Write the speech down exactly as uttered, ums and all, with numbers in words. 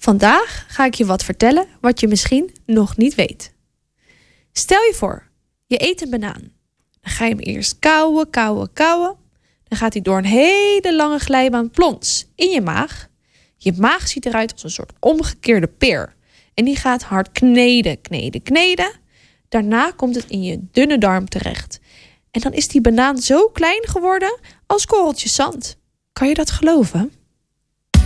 Vandaag ga ik je wat vertellen wat je misschien nog niet weet. Stel je voor, je eet een banaan. Dan ga je hem eerst kauwen, kauwen, kauwen. Dan gaat hij door een hele lange glijbaan plons in je maag. Je maag ziet eruit als een soort omgekeerde peer. En die gaat hard kneden, kneden, kneden. Daarna komt het in je dunne darm terecht. En dan is die banaan zo klein geworden als korreltjes zand. Kan je dat geloven?